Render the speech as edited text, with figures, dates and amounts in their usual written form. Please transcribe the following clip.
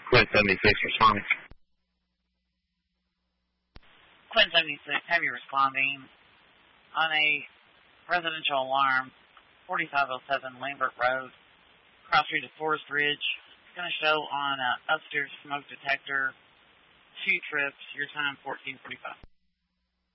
Quinn 76 responding. Quinn 76, heavy responding on a residential alarm, 4507 Lambert Road, cross street of Forest Ridge. It's going to show on upstairs smoke detector, 2 trips, your time 14:45.